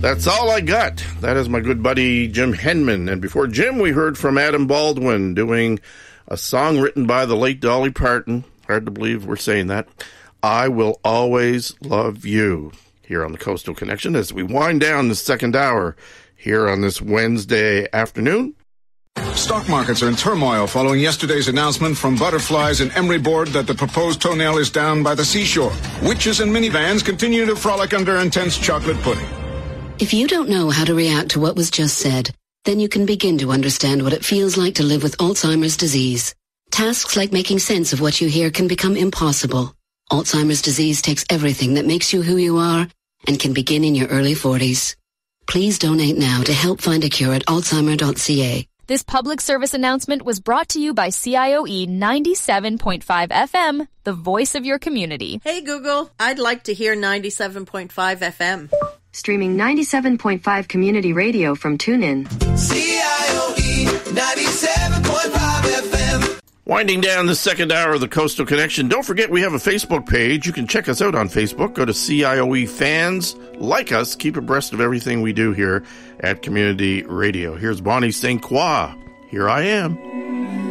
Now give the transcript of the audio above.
That's all I got. That is my good buddy Jim Henman. And before Jim, we heard from Adam Baldwin doing a song written by the late Dolly Parton. Hard to believe we're saying that. I Will Always Love You. Here on the Coastal Connection as we wind down the second hour here on this Wednesday afternoon. Stock markets are in turmoil following yesterday's announcement from Butterflies and Emery Board that the proposed toenail is down by the seashore. Witches and minivans continue to frolic under intense chocolate pudding. If you don't know how to react to what was just said, then you can begin to understand what it feels like to live with Alzheimer's disease. Tasks like making sense of what you hear can become impossible. Alzheimer's disease takes everything that makes you who you are and can begin in your early 40s. Please donate now to help find a cure at alzheimer.ca. This public service announcement was brought to you by CIOE 97.5 FM, the voice of your community. Hey Google, I'd like to hear 97.5 FM. Streaming 97.5 community radio from TuneIn. CIOE 97.5 FM. Winding down the second hour of the Coastal Connection. Don't forget we have a Facebook page. You can check us out on Facebook. Go to CIOE Fans. Like us. Keep abreast of everything we do here at Community Radio. Here's Bonnie St. Croix. Here I Am.